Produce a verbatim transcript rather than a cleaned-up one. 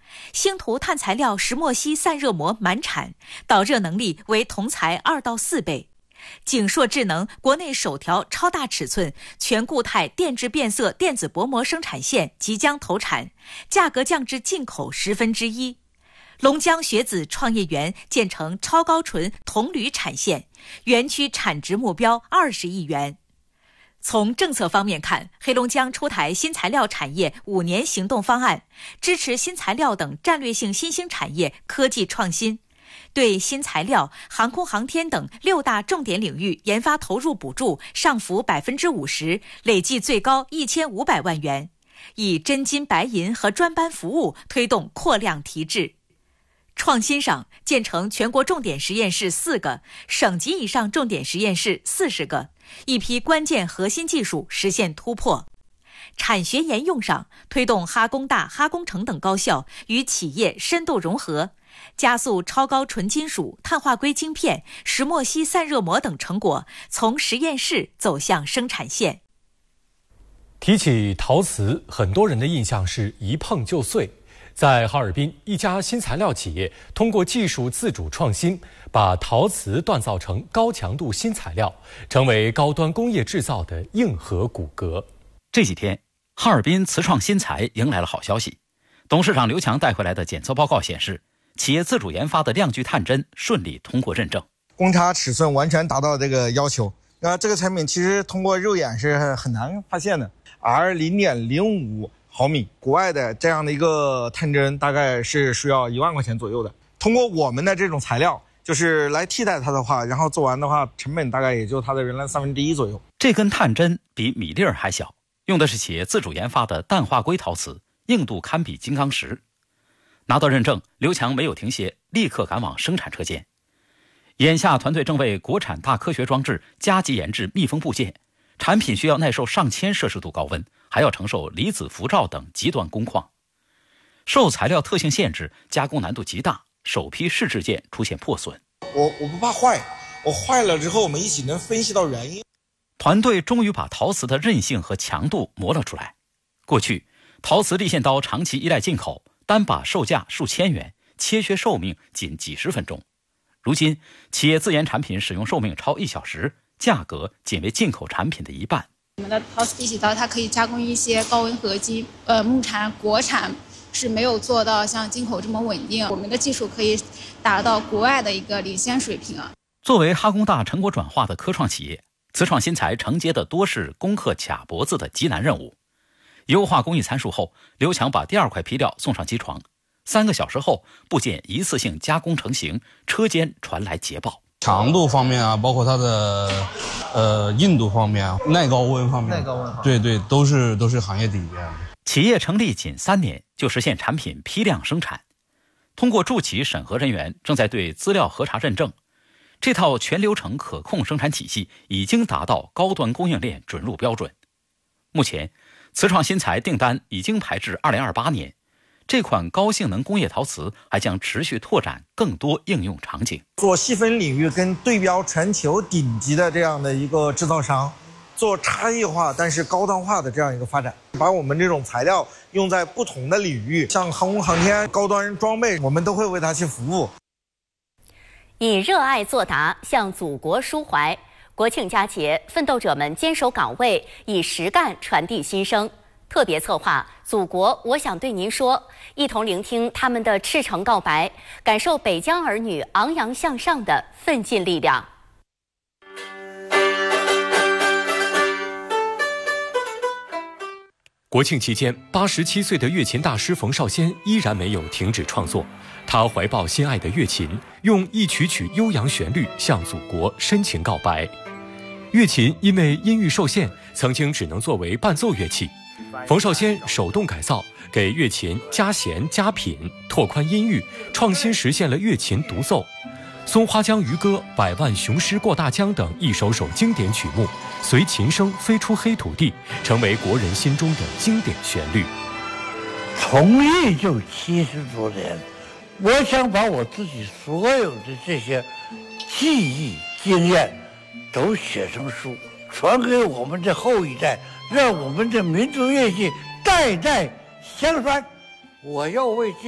星途碳材料石墨烯散热膜满产，导热能力为同材二到四倍。景硕智能国内首条超大尺寸全固态电致变色电子薄膜生产线即将投产，价格降至进口十分之一。龙江学子创业园建成超高纯铜铝产线，园区产值目标二十亿元。从政策方面看，黑龙江出台新材料产业五年行动方案，支持新材料等战略性新兴产业科技创新，对新材料、航空航天等六大重点领域研发投入补助上浮百分之五十，累计最高一千五百万元，以真金白银和专班服务推动扩量提质。创新上，建成全国重点实验室四个，省级以上重点实验室四十个，一批关键核心技术实现突破。产学研用上，推动哈工大、哈工程等高校与企业深度融合，加速超高纯金属、碳化硅晶片、石墨烯散热膜等成果从实验室走向生产线。 提起陶瓷，很多人的印象是一碰就碎。在哈尔滨，一家新材料企业通过技术自主创新，把陶瓷锻造成高强度新材料，成为高端工业制造的硬核骨骼。 这几天，哈尔滨瓷创新材迎来了好消息。董事长刘强带回来的检测报告显示，企业自主研发的亮聚探针顺利通过认证， 公差尺寸完全达到这个要求。那这个产品其实通过肉眼是很难发现的 ，R 零点零五。毫米，国外的这样的一个探针大概是需要一万块钱左右的。通过我们的这种材料，就是来替代它的话，然后做完的话，成本大概也就它的原来三分之一左右。 这根探针比米粒儿还小，用的是企业自主研发的氮化硅陶瓷，硬度堪比金刚石。拿到认证，刘强没有停歇，立刻赶往生产车间。眼下团队正为国产大科学装置加急研制密封部件，产品需要耐受上千摄氏度高温，还要承受离子辐照等极端工况。受材料特性限制，加工难度极大，首批试制件出现破损。 我我不怕坏，我坏了之后我们一起能分析到原因。 团队终于把陶瓷的韧性和强度磨了出来。过去，陶瓷立线刀长期依赖进口，单把售价数千元，切削寿命仅几十分钟。如今，企业自研产品使用寿命超一小时，价格仅为进口产品的一半。 我们的陶瓷立起刀，它可以加工一些高温合金，呃，木产国产是没有做到像进口这么稳定。我们的技术可以达到国外的一个领先水平啊。 作为哈工大成果转化的科创企业，瓷创新材承接的多是攻克卡脖子的极难任务。优化工艺参数后，刘强把第二块坯料送上机床，三个小时后，部件一次性加工成型，车间传来捷报。 强度方面啊，包括它的呃硬度方面啊，耐高温方面， 耐高温， 对对，都是都是行业底边。 企业成立仅三年就实现产品批量生产，通过驻企审核人员正在对资料核查认证，这套全流程可控生产体系已经达到高端供应链准入标准。目前，瓷创新材订单已经排至二零二八年。这款高性能工业陶瓷还将持续拓展更多应用场景， 做细分领域跟对标全球顶级的这样的一个制造商，做差异化但是高端化的这样一个发展，把我们这种材料用在不同的领域，像航空航天、高端装备，我们都会为它去服务。 以热爱作答，向祖国抒怀。国庆佳节，奋斗者们坚守岗位，以实干传递心声。特别策划《祖国，我想对您说》，一同聆听他们的赤诚告白，感受北疆儿女昂扬向上的奋进力量。 国庆期间，八十七岁的乐琴大师冯绍先依然没有停止创作。他怀抱心爱的乐琴，用一曲曲悠扬旋律向祖国深情告白。乐琴因为音域受限，曾经只能作为伴奏乐器。冯绍先手动改造，给乐琴加弦加品，拓宽音域，创新实现了乐琴独奏。松花江渔歌、百万雄师过大江等一首首经典曲目，随琴声飞出黑土地，成为国人心中的经典旋律。 从艺就七十多年，我想把我自己所有的这些记忆经验都写成书，传给我们的后一代，让我们的民族乐器代代相传。我要为